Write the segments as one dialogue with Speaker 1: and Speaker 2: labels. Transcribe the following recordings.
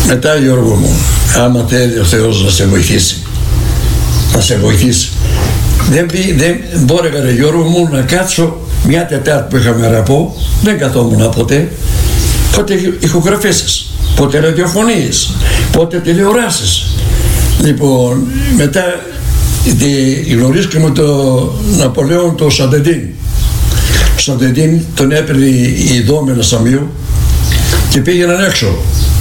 Speaker 1: Μετά, Γιώργο μου, άμα θέλει ο Θεός να σε βοηθήσει, να σε βοηθήσει. Δεν μπόρευε, ρε Γιώργο μου, να κάτσω μια Τετάρτη που είχαμε ραπό, δεν καθόμουν ποτέ. Πότε ηχογραφήσεις, πότε ραδιοφωνίες, πότε τηλεοράσεις. Λοιπόν, μετά γνωρίζουμε τον Ναπολέον, τον Σαντεντίν. Ο Σαντεντίν τον έπαιρνε η δόμενα Σαμίου και πήγαιναν έξω.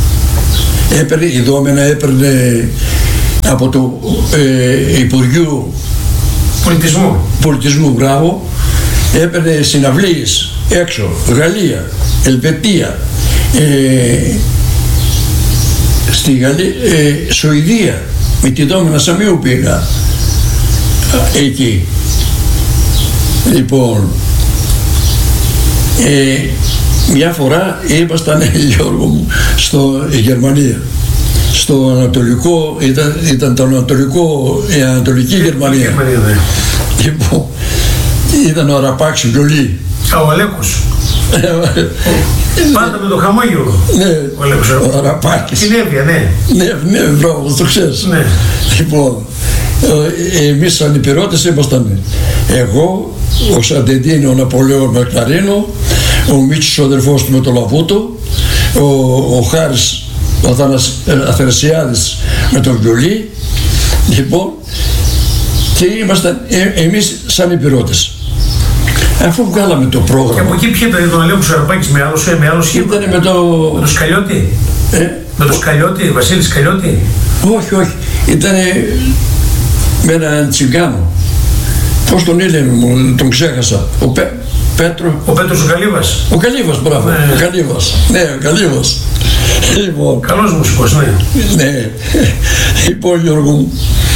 Speaker 1: Η δόμενα έπαιρνε από το Υπουργείο Πολιτισμού, μπράβο, έπαιρνε συναυλίες έξω, Γαλλία, Ελβετία, στη Γαλλία, Σουηδία, με τη δόμενα Σαμίου πήγα εκεί. Λοιπόν, μια φορά ήμασταν, Γιώργο μου, η Γερμανία. Στο Ανατολικό, ήταν το Ανατολικό, η Ανατολική Γερμανία. Λοιπόν, ήταν ο Αραπάκης ο Γιολί.
Speaker 2: Ο Αλέκος. Πάντα με το χαμόγελο.
Speaker 1: Ναι, ο Αραπάκης.
Speaker 2: Την Εύβοια, ναι.
Speaker 1: Ναι, μπράβο, το ξέρεις.
Speaker 2: Ναι.
Speaker 1: Λοιπόν, εμείς σαν υπηρώτες ήμασταν εγώ, ο Σαντεντίν, ο Ναπολέον Μακλαρίνο, ο Μίτσος ο αδερφός του με το Λαβούτο, ο Χάρης, ο Αθανασιάδης με τον βιολί. Λοιπόν, και ήμασταν εμείς σαν υπηρώτες. Αφού βγάλαμε το πρόγραμμα.
Speaker 2: Και από εκεί ποια ήταν τον Αλέκος Αραπάκης με άλλο σχήμα?
Speaker 1: Ήτανε με το
Speaker 2: Σκαλιώτη. Με το Σκαλιώτη, Βασίλη Σκαλιώτη.
Speaker 1: Όχι, ήτανε με έναν τσιγκάνο. Πώς τον έλεγε μου, τον ξέχασα. Ο Πέτρο.
Speaker 2: Ο Πέτρος ο Καλύβας.
Speaker 1: Ο Καλύβας, μπράβο. Ναι. Ο Καλύβας. Ναι, ο Καλύβας. Λοιπόν,
Speaker 2: καλός μουσικός, ναι.
Speaker 1: Ναι. Λοιπόν, Γιώργο μου,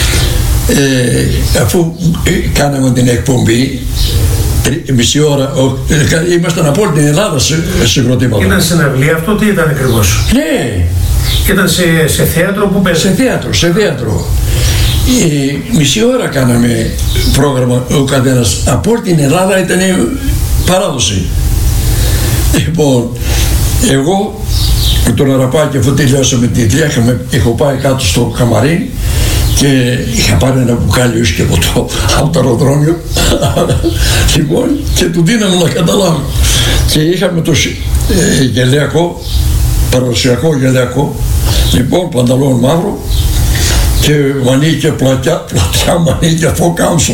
Speaker 1: αφού κάναμε την εκπομπή, μισή ώρα, ήμασταν από όλη την Ελλάδα συγκροτήματα.
Speaker 2: Ήταν συναυλία αυτό, τι ήταν ακριβώς?
Speaker 1: Ναι.
Speaker 2: Ήταν σε θέατρο που παίζανε?
Speaker 1: Σε θέατρο. Μισή ώρα κάναμε πρόγραμμα ο καθένας. Από όλη την Ελλάδα ήταν παράδοση. Λοιπόν, εγώ με τον Αραπάκη, αφού τελειώσαμε τη δουλειά, έχω πάει κάτω στο καμαρί και είχα πάρει ένα μπουκάλι και ποτό από το αεροδρόμιο. Λοιπόν, και του δίναμε να καταλάβει. Και είχαμε το γελιακό, παραδοσιακό γελιακό, λοιπόν, πανταλόν μαύρο και μανίκια πλατιά μανίκια φωκάμψο.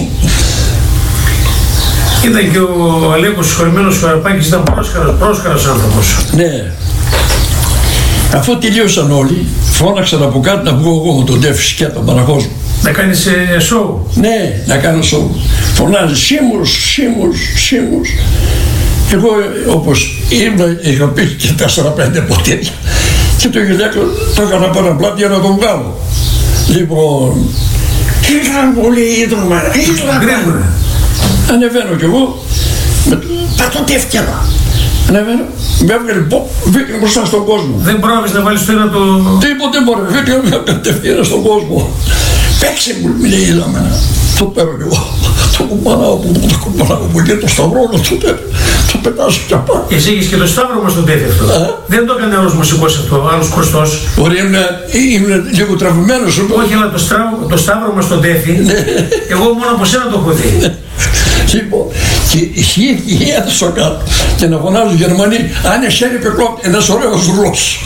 Speaker 2: Ήταν και ο Αλέκος συγχωρημένος ο Αραπάκης, ήταν πρόσχαρος άνθρωπος.
Speaker 1: Ναι. Αφού τελείωσαν όλοι, φώναξαν από κάτω να βγω εγώ με τον Ντέφη σκέτα μαραχός μου.
Speaker 2: Να κάνεις σοου?
Speaker 1: Ναι, να κάνω σοου. Φωνάζει Σίμους. Εγώ όπως είχα πει και 4-5 ποτήρια και το γυλιάκο το έκανα πάνω πλάτη για να τον βγάλω. Λοιπόν, ήρθαν πολύ ίδρυμα, ήρθαν. Ανεβαίνω κι εγώ, τα το τεύκαινα. Ανεβαίνω, με έβγαλε βγήκε μπροστά στον κόσμο.
Speaker 2: Δεν πρόλαβες να βάλεις το ένα το...
Speaker 1: Τίποτε μπορεί, βγήκε κατευθείαν στον κόσμο. Παίξε μου, μου λέει είδαμε. Το παίρνω κι εγώ, το κουμπανάω που και το σταυρώνω, το πετάσω κι απάνω.
Speaker 2: Εσύ είχες και το σταύρωμα στον Τέφη αυτό. Δεν το έκανε άλλος μουσικός αυτό, άλλος χρωστός.
Speaker 1: Ωραία, ήμουν λίγο τραβημένος.
Speaker 2: Όχι, αλλά το σταύρωμα στον Τέφη, εγώ μόνο από σένα το έχω δει.
Speaker 1: Λοιπόν, και η έδωσα κάτω και να φωνάζουν οι Γερμανοί, αν εσέρει πεκλόπ, ένας ωραίος ρουλός.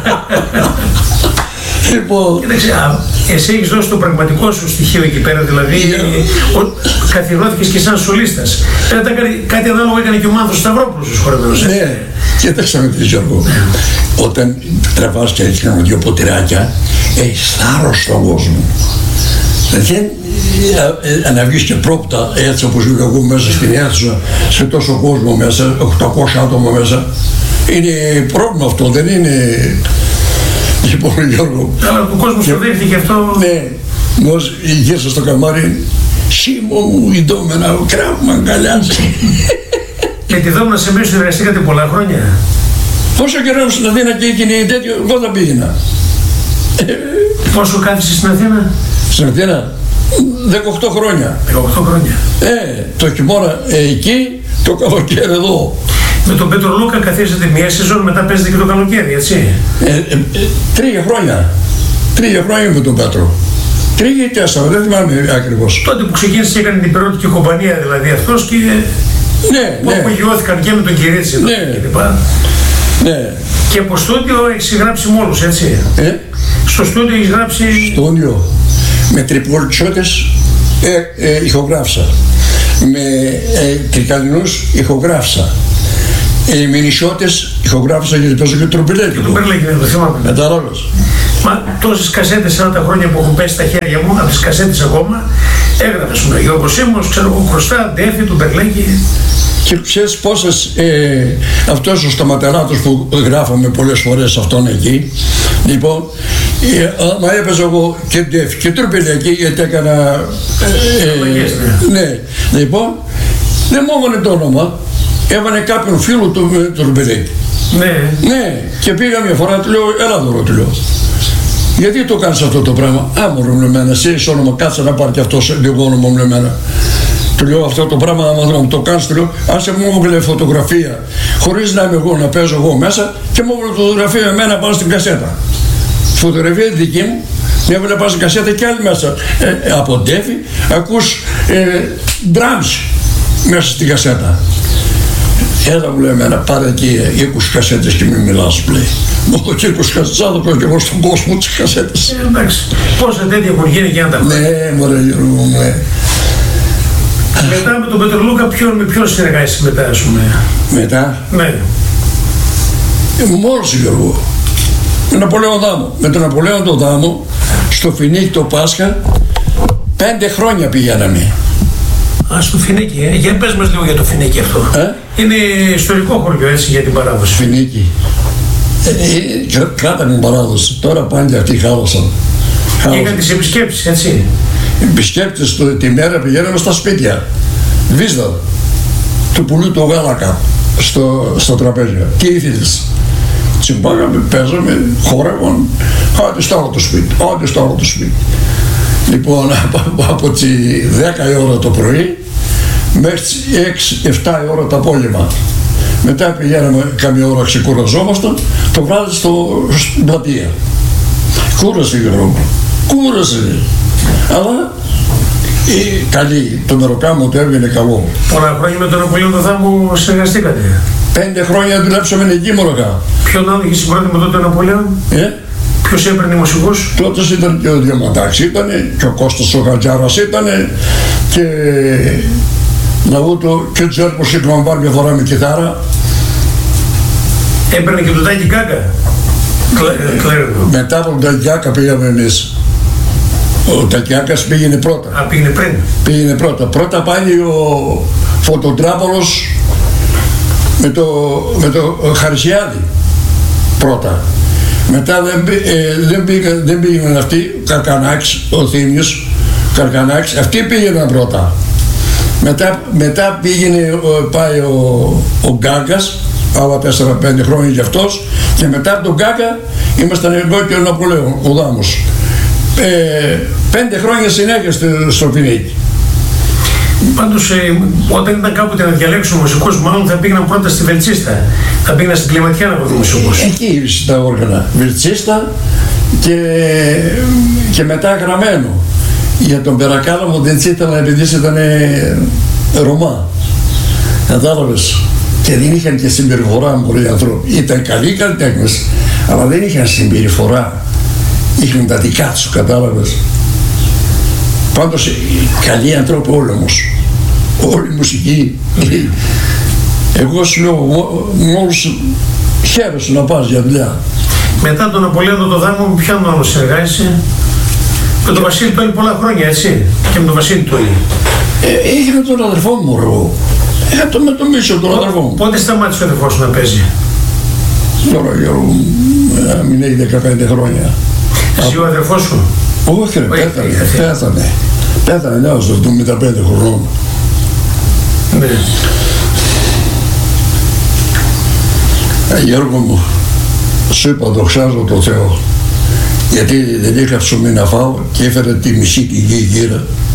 Speaker 1: Λοιπόν,
Speaker 2: κοίταξε, εσύ έχεις δώσει το πραγματικό σου στοιχείο εκεί πέρα, δηλαδή καθιερώθηκες και σαν σολίστας. Κάτι ανάλογο έκανε και ο Μάνθος Σταυρόπουλος στους χορεμένους.
Speaker 1: Ναι, κοίταξε με τη Γιώργο. Όταν τραβάς και ρίχναμε δύο ποτηράκια, έχεις θάρρος στον κόσμο. Δεν να βγεις και πρόπτα έτσι όπως εγώ μέσα στην αίθουσα, σε τόσο κόσμο μέσα, 800 άτομα μέσα. Είναι πρόβλημα αυτό, δεν είναι... Λοιπόν, Γιώργο.
Speaker 2: Αλλά ο κόσμος το δέχτηκε αυτό.
Speaker 1: Ναι, μόλις γύρισα στο καμάρι, Σίμω μου η Ντόμενα, ο Κράβ μ' αγκαλιάζει.
Speaker 2: Και τη Δόμνα σε μέσω συνεργαστήκατε πολλά χρόνια.
Speaker 1: Πόσο καιρό στην Αθήνα και έγινε τέτοιο, εγώ δεν πήγαινα.
Speaker 2: Πόσο κάθισες στην Αθήνα?
Speaker 1: Στην Αθήνα, 18 χρόνια.
Speaker 2: 18 χρόνια.
Speaker 1: Το χειμώνα εκεί, το καλοκαίρι εδώ.
Speaker 2: Με τον Πέτρο Λούκα καθίσατε μία σεζόν, μετά παίζετε και το καλοκαίρι, έτσι.
Speaker 1: 3 χρόνια. 3 χρόνια με τον Πέτρο. 3 ή 4, δεν θυμάμαι ακριβώς.
Speaker 2: Τότε που ξεκίνησε και έκανε την υπηρώτικη κομπανία, δηλαδή αυτός και.
Speaker 1: Ναι,
Speaker 2: που απογειώθηκαν και με τον Κυρίτσι.
Speaker 1: Ναι. Ναι.
Speaker 2: Και από στούντιο έχεις γράψει μόνος, έτσι. Στο στούντιο έχεις γράψει.
Speaker 1: Στούντιο. Με τριπολτσότες ηχογράφησα. Με τρικαλινούς ηχογράφησα. Με νησιώτες ηχογράφησα γιατί παίζω και τρομπιλέκι.
Speaker 2: Και το Μπερλέκι, δεν το θυμάμαι.
Speaker 1: Μεταρόλος.
Speaker 2: Μα τόσες κασέτες 40 χρόνια που έχουν πέσει στα χέρια μου, από τις κασέτες ακόμα, έγραφες τον Γιώργο Σίμος, ξέρω εγώ, Χρωστά, Ντέφη, του Μπερλέκι.
Speaker 1: Και ξέρεις πόσες, αυτός ο Σταματεράτος που γράφαμε πολλές φορές αυτόν εκεί, λοιπόν, μα έπαιζα εγώ και Ντέφη και Τρουπιλέκι γιατί έκανα, ναι, λοιπόν, δεν μου έβαλε το όνομα, έβαλε κάποιον φίλο του Τρουπιλέκι. Ναι, και πήγα μια φορά, του λέω, έλα δώρο, του λέω. Γιατί το κάνεις αυτό το πράγμα? Μωρό μου εμένα, εσύ είσαι όνομα, κάτσε να πάρει και αυτός λίγο όνομα μου εμένα. Του λέω αυτό το πράγμα, άμα μου το κάνεις, του λέω, άσε μου έβγαλε φωτογραφία, χωρίς να είμαι εγώ, να παίζω εγώ μέσα και μου έβγαλε φωτογραφία εμένα πάνω στην κασέτα. Φωτογραφία δική μου, με έβγαλε πάνω στην κασέτα και άλλη μέσα. Από Ντέφη, ακούς drums μέσα στην κασέτα. Έλα μου λέει εμένα, πάρε εκεί 20 κασέτες και μην μιλάς, μου λέει. Μου το και 20 κασέτες, θα το πω και εγώ στον κόσμο τις κασέτες.
Speaker 2: Εντάξει, πόσα τέτοια έχουν γίνει και να τα πούμε.
Speaker 1: Ναι, μωρέ Γιώργο μου, ναι.
Speaker 2: Μετά με τον Πέτρο Λούκα, με ποιον συνεργάζεσαι μετά, ας πούμε?
Speaker 1: Μετά?
Speaker 2: Ναι.
Speaker 1: Μόνος Γιώργο. Με Ναπολέον Δάμο. Με τον Ναπολέον τον Δάμο, στο Φινίκι το Πάσχα, 5 χρόνια πηγαίναμε.
Speaker 2: Στο Φινίκι, για πες μας λίγο για το Φινίκι αυτό. Είναι ιστορικό χωριό, έτσι, για την παράδοση.
Speaker 1: Φινίκι. Κράτανε την παράδοση. Τώρα πάνε και αυτοί χάλασαν.
Speaker 2: Και είχαν τις επισκέψεις, έτσι.
Speaker 1: Επισκέπτες τη μέρα πηγαίναμε στα σπίτια. Βίσδα του πουλού του Γάλακα στο τραπέζι. Τι ήθελες? Τσιμπάγαμε, παίζαμε, χόρευαν. Άντε στο άλλο το σπίτι, άντε στο άλλο το σπίτι. Λοιπόν, από τις 10 η ώρα το πρωί μέχρι τις 6-7 η ώρα το απόγευμα. Μετά πηγαίναμε καμία ώρα, ξεκουραζόμασταν, το βράδυ στην πλατεία. Κούρασε η Ρώμα, κούρασε. Αλλά καλή, το μεροκάμο του έβγαινε καλό.
Speaker 2: Πολλά χρόνια με τον Ναπολέον τον Δάμο συνεργαστήκατε?
Speaker 1: 5 χρόνια δουλέψαμε εκεί μωροκά. Ποιον
Speaker 2: άλλο είχε συγκρότημα τότε ο Ναπολέον? Ποιος έπαιρνε μουσικούς?
Speaker 1: Τότε ήταν και ο Διαμαντάκης ήτανε, και ο Κώστας ο Χατζάρας ήτανε, και Λαούτο και ο Τζέρκος Σικλαμβάρ μια φορά με κιθάρα.
Speaker 2: Έπαιρνε και το Τάκη Γκάγκα.
Speaker 1: Μετά από τον Τάκη Γκάγκα πήγαμε εμείς. Ο Τακιάκας πήγαινε πρώτα.
Speaker 2: Πήγαινε πριν.
Speaker 1: Πήγαινε πρώτα. Πρώτα πάλι ο Φωτοτράπολος με το Χαρισιάδη. Πρώτα. Μετά δεν πήγαιναν αυτοί, ο Καρκανάκης, ο Θήμιος, Καρκανάκης, αυτοί πήγαιναν πρώτα. Μετά πήγαινε, πάει ο Γκάγκας, άλλα 4-5 χρόνια κι αυτός, και μετά από τον Γκάγκα ήμασταν εγώ και ο Ναπολέον, ο Δάμος. 5 χρόνια συνέχεια στο Φινίκι.
Speaker 2: Πάντως, όταν ήταν κάποτε να διαλέξουν μουσικούς, μάλλον θα πήγαιναν πρώτα στη Βελτσίστα. Θα πήγαιναν στην Κλιματιά να βρουν μουσικούς.
Speaker 1: Εκεί τα όργανα. Βελτσίστα και μετά γραμμένο. Για τον Περακάλαμο δεν ήταν επειδή ήταν Ρωμά. Κατάλαβες. Και δεν είχαν και συμπεριφορά πολλοί άνθρωποι. Ήταν καλοί καλλιτέχνες, αλλά δεν είχαν συμπεριφορά. Είχαν τα δικά τους, κατάλαβες. Πάντως καλοί ανθρώποι όλοι όμως. Όλη η μουσική. Εγώ σου λέω μόλις χαίρεσαι να πας για δουλειά.
Speaker 2: Μετά τον Ναπολέον τον Δάμο, με ποιον άλλο συνεργάζεσαι? Με τον Βασίλη Τόλη πολλά χρόνια, έτσι. Και με τον Βασίλη Τόλη.
Speaker 1: Είχε τον αδερφό μου, εγώ. Με το μίσο τον αδερφό μου.
Speaker 2: Πότε σταμάτησε ο αδερφός σου να παίζει?
Speaker 1: Τώρα Γιώργο, μην έχει 15 χρόνια.
Speaker 2: Εσύ ο αδερφός σου?
Speaker 1: Όχι ρε, πέθανε νέος 75 χρονών.
Speaker 2: Ναι.
Speaker 1: Γιώργο μου, σου είπα δοξάζω το Θεό, γιατί δεν είχα ψωμί να φάω και έφερε τη μισή τη γη γύρα